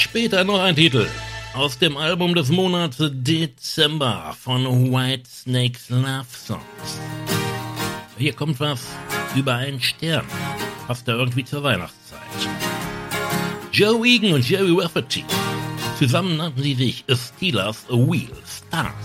Später noch ein Titel aus dem Album des Monats Dezember von Whitesnakes Love Songs. Hier kommt was über einen Stern. Passt da irgendwie zur Weihnachtszeit. Joe Egan und Jerry Rafferty. Zusammen nannten sie sich Steelers Wheel Stars.